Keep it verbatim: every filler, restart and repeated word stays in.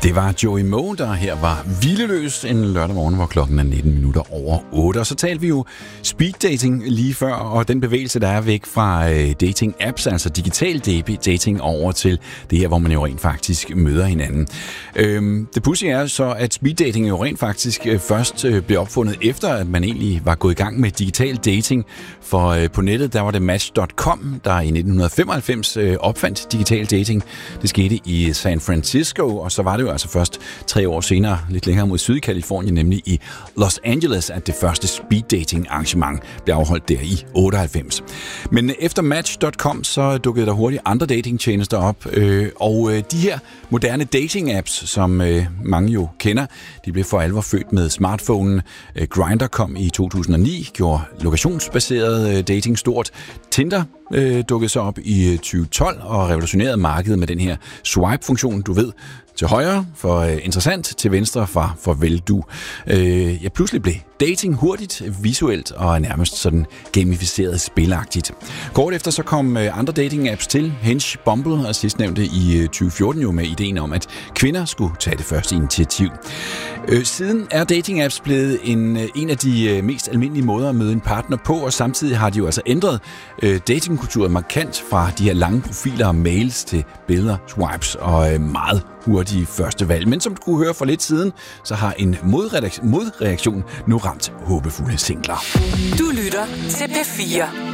Det var Joey Moe, der her var hvileløs en lørdag morgen, hvor klokken er nitten minutter over otte. Og så talte vi jo speed dating lige før, og den bevægelse, der er væk fra dating apps, altså digital dating, over til det her, hvor man jo rent faktisk møder hinanden. Øhm, det pudsige er så, at speed dating jo rent faktisk først blev opfundet efter, at man egentlig var gået i gang med digital dating. For på nettet, der var det Match punktum com, der i nitten femoghalvfems opfandt digital dating. Det skete i San Francisco, og så var det jo altså først tre år senere, lidt længere mod Sydkalifornien, nemlig i Los Angeles, at det første speed dating arrangement blev afholdt der i otteoghalvfems. Men efter Match punktum com, så dukkede der hurtigt andre datingtjenester op, øh, og øh, de her moderne dating apps, som øh, mange jo kender, de blev for alvor født med smartphonen. Øh, Grindr kom i to tusind og ni, gjorde lokationsbaseret øh, dating stort. Tinder øh, dukkede så op i tyve tolv og revolutionerede markedet med den her swipe-funktion, du ved, til højre for øh, interessant, til venstre for, for vel du. Øh, ja, pludselig blev dating hurtigt, visuelt og nærmest sådan gamificeret spilagtigt. Kort efter så kom øh, andre dating-apps til, Hinge, Bumble og sidstnævnte i øh, tyve fjorten jo med ideen om, at kvinder skulle tage det første initiativ. Øh, siden er dating-apps blevet en, øh, en af de øh, mest almindelige måder at møde en partner på, og samtidig har de jo altså ændret øh, datingkulturen markant fra de her lange profiler og mails til billeder, swipes og øh, meget hurtige første valg. Men som du kunne høre for lidt siden, så har en modreaktion, modreaktion nu ramt håbefulde singler. Du lytter til P fire.